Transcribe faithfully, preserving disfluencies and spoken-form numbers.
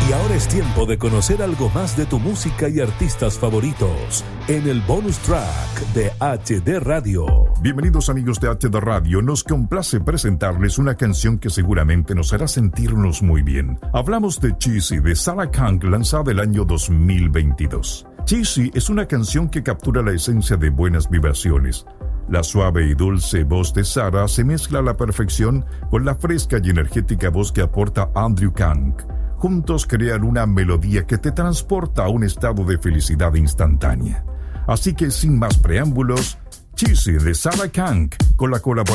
Y ahora es tiempo de conocer algo más de tu música y artistas favoritos en el bonus track de H D Radio. Bienvenidos amigos de H D Radio, nos complace presentarles una canción que seguramente nos hará sentirnos muy bien. Hablamos de Cheesy de Sarah Kang, lanzada el año dos mil veintidós. Cheesy es una canción que captura la esencia de buenas vibraciones. La suave y dulce voz de Sarah se mezcla a la perfección con la fresca y energética voz que aporta Andrew Kang. Juntos crean una melodía que te transporta a un estado de felicidad instantánea. Así que sin más preámbulos, Cheesy de Sarah Kang con la colaboración